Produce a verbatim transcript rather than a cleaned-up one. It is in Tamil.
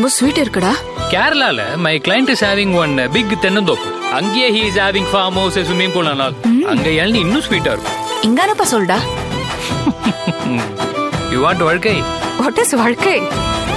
ரொம்ப ஸ்வீட் இருக்குடா. கேரளால my client is having one big தென்னந்தோப்பு. அங்கேயே he is having farm house, swimming pool and all. அங்க இளநீ இன்னும் ஸ்வீட்டா இருக்கும். இங்கானப்பா சொல்டா. யூ வாண்ட் வாழ்க்கை? வாட் இஸ் வாழ்க்கை?